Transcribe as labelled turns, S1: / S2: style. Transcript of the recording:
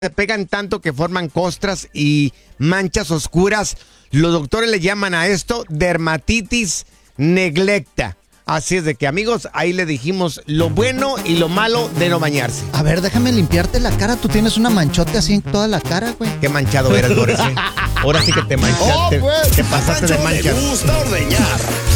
S1: se pegan tanto que forman costras y manchas oscuras. Los doctores le llaman a esto dermatitis neglecta. Así es de que, amigos, ahí le dijimos lo bueno y lo malo de no bañarse.
S2: A ver, déjame limpiarte la cara. Tú tienes una manchote así en toda la cara, güey.
S1: Qué manchado eres, Boris. Ahora sí que te manchaste. Te pasaste de mancha.
S3: Le gusta ordeñar.